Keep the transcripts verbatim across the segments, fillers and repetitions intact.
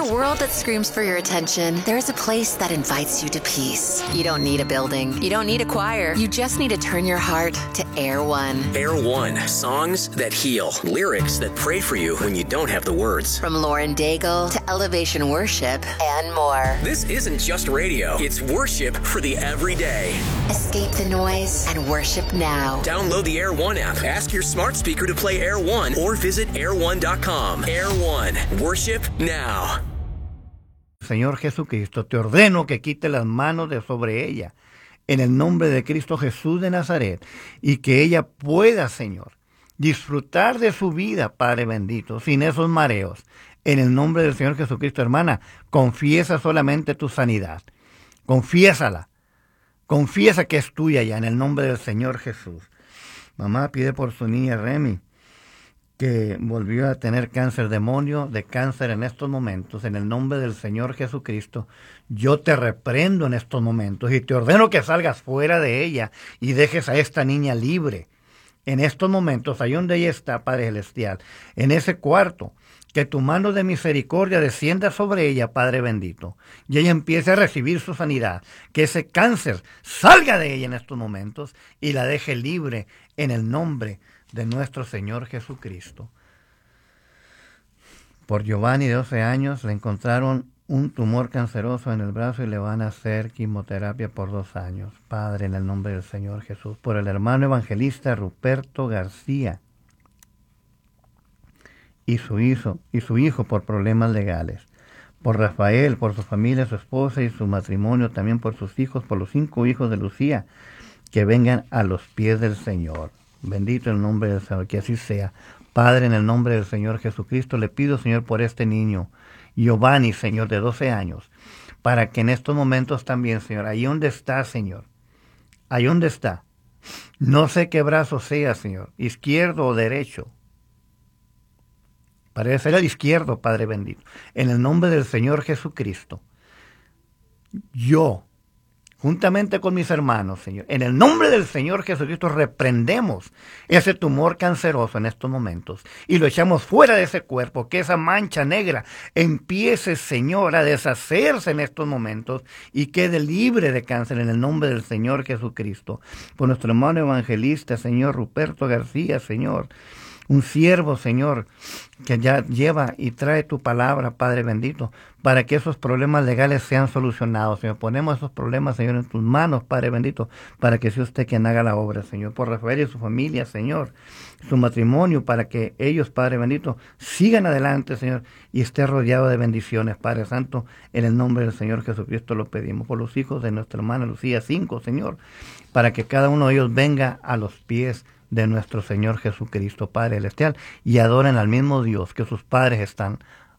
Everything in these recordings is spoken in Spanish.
a world that screams for your attention, there's a place that invites you to peace. You don't need a building. You don't need a choir. You just need to turn your heart to Air One. Air One. Songs that heal. Lyrics that pray for you when you don't have the words. From Lauren Daigle to Elevation Worship and more. This isn't just radio. It's worship for the everyday. Escape the noise and worship now. Download the Air One app. Ask your smart speaker to play Air One or visit air one dot com. Air One. Worship now. Señor Jesucristo, te ordeno que quite las manos de sobre ella en el nombre de Cristo Jesús de Nazaret y que ella pueda, Señor, disfrutar de su vida, Padre bendito, sin esos mareos. En el nombre del Señor Jesucristo, hermana, confiesa solamente tu sanidad. Confiésala. Confiesa que es tuya ya en el nombre del Señor Jesús. Mamá pide por su niña Remy, que volvió a tener cáncer, demonio de cáncer en estos momentos. En el nombre del Señor Jesucristo, yo te reprendo en estos momentos y te ordeno que salgas fuera de ella y dejes a esta niña libre. En estos momentos, ahí donde ella está, Padre Celestial, en ese cuarto, que tu mano de misericordia descienda sobre ella, Padre bendito, y ella empiece a recibir su sanidad, que ese cáncer salga de ella en estos momentos y la deje libre en el nombre de nuestro Señor Jesucristo. Por Giovanni, de doce años, le encontraron un tumor canceroso en el brazo y le van a hacer quimioterapia por dos años. Padre, en el nombre del Señor Jesús. Por el hermano evangelista Ruperto García y su hijo, y su hijo por problemas legales. Por Rafael, por su familia, su esposa y su matrimonio, también por sus hijos, por los cinco hijos de Lucía, que vengan a los pies del Señor. Bendito el nombre del Señor, que así sea. Padre, en el nombre del Señor Jesucristo, le pido, Señor, por este niño, Giovanni, Señor, de doce años, para que en estos momentos también, Señor, ahí donde está, Señor, ahí donde está, no sé qué brazo sea, Señor, izquierdo o derecho, parece ser el izquierdo, Padre bendito, en el nombre del Señor Jesucristo, yo, juntamente con mis hermanos, Señor, en el nombre del Señor Jesucristo, reprendemos ese tumor canceroso en estos momentos y lo echamos fuera de ese cuerpo, que esa mancha negra empiece, Señor, a deshacerse en estos momentos y quede libre de cáncer en el nombre del Señor Jesucristo. Por nuestro hermano evangelista, Señor, Ruperto García, Señor, un siervo, Señor, que ya lleva y trae tu palabra, Padre bendito, para que esos problemas legales sean solucionados, Señor. Ponemos esos problemas, Señor, en tus manos, Padre bendito, para que sea usted quien haga la obra, Señor. Por Rafael y su familia, Señor, su matrimonio, para que ellos, Padre bendito, sigan adelante, Señor, y esté rodeado de bendiciones, Padre Santo. En el nombre del Señor Jesucristo lo pedimos. Por los hijos de nuestra hermana Lucía, cinco, Señor, para que cada uno de ellos venga a los pies de nuestro Señor Jesucristo, Padre Celestial, y adoren al mismo Dios que sus padres están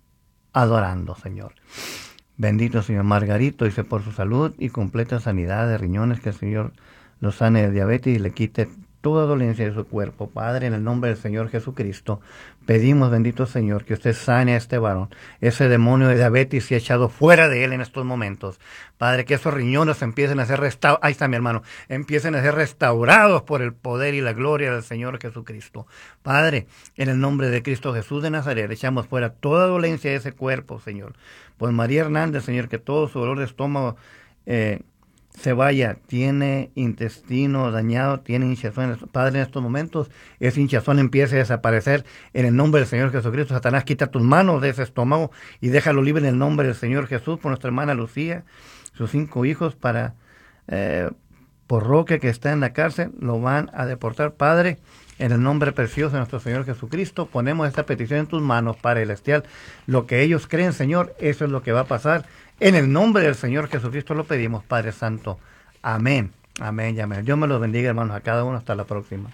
adorando, Señor. Bendito Señor. Margarito dice por su salud y completa sanidad de riñones, que el Señor lo sane de diabetes y le quite toda dolencia de su cuerpo. Padre, en el nombre del Señor Jesucristo, pedimos, bendito Señor, que usted sane a este varón. Ese demonio de diabetes se ha echado fuera de él en estos momentos. Padre, que esos riñones empiecen a ser restaurados. Ahí está mi hermano. Empiecen a ser restaurados por el poder y la gloria del Señor Jesucristo. Padre, en el nombre de Cristo Jesús de Nazaret, echamos fuera toda dolencia de ese cuerpo, Señor. Pues María Hernández, Señor, que todo su dolor de estómago eh, se vaya, tiene intestino dañado, tiene hinchazón. Padre, en estos momentos, ese hinchazón empiece a desaparecer en el nombre del Señor Jesucristo. Satanás, quita tus manos de ese estómago y déjalo libre en el nombre del Señor Jesús. Por nuestra hermana Lucía, sus cinco hijos, para eh, por Roque, que está en la cárcel, lo van a deportar. Padre, en el nombre precioso de nuestro Señor Jesucristo, ponemos esta petición en tus manos, Padre Celestial. Lo que ellos creen, Señor, eso es lo que va a pasar. En el nombre del Señor Jesucristo lo pedimos, Padre Santo. Amén, amén y amén. Dios me los bendiga, hermanos, a cada uno. Hasta la próxima.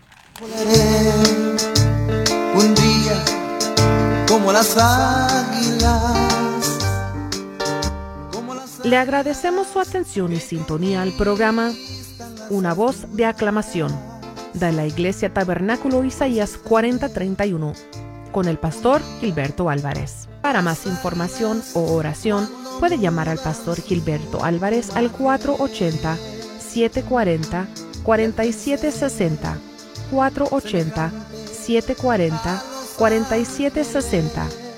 Un día como las águilas. Como las... Le agradecemos su atención y sintonía al programa Una Voz de Aclamación de la Iglesia Tabernáculo Isaías cuarenta treinta y uno con el pastor Gilberto Álvarez. Para más información o oración, puede llamar al pastor Gilberto Álvarez al cuatro ochenta, siete cuarenta, cuarenta y siete sesenta, cuatro ochenta, siete cuarenta, cuarenta y siete sesenta